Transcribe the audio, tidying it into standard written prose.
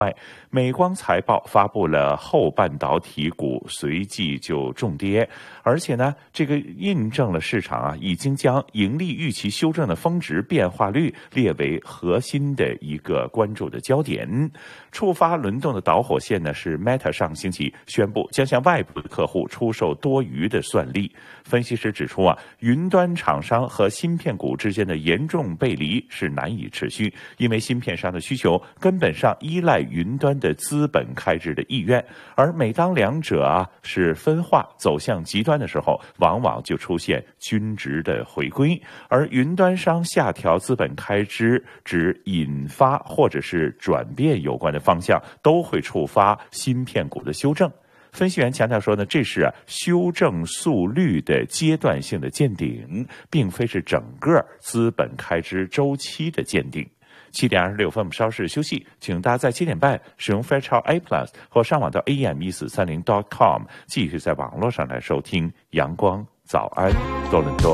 美光财报发布了后半导体股随即就重跌，而且呢，这个印证了市场已经将盈利预期修正的峰值变化率列为核心的一个关注的焦点。触发轮动的导火线呢是 Meta 上星期宣布将向外部的客户出售多余的算力。分析师指出云端厂商和芯片股之间的严重背离是难以持续，因为芯片商的需求根本上依赖云端的资本开支的意愿，而每当两者是分化走向极端的时候，往往就出现均值的回归，而云端商下调资本开支只引发或者是转变有关的方向，都会触发芯片股的修正。分析员强调说呢，这是修正速率的阶段性的见顶，并非是整个资本开支周期的见顶。7点26分，我们稍事休息，请大家在7点半使用 Fairchild A Plus 或上网到 am1430.com 继续在网络上来收听阳光早安多伦多。